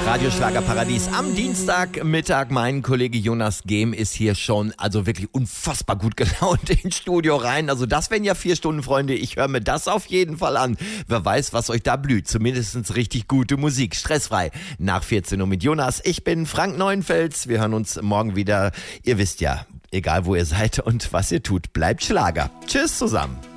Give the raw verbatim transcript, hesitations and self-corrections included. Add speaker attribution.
Speaker 1: Radioschlagerparadies am Dienstagmittag. Mein Kollege Jonas Gehm ist hier schon also wirklich unfassbar gut gelaunt ins Studio rein. Also das wären ja vier Stunden, Freunde. Ich höre mir das auf jeden Fall an. Wer weiß, was euch da blüht. Zumindest richtig gute Musik. Stressfrei nach vierzehn Uhr mit Jonas. Ich bin Frank Neuenfels. Wir hören uns morgen wieder. Ihr wisst ja, egal wo ihr seid und was ihr tut, bleibt Schlager. Tschüss zusammen.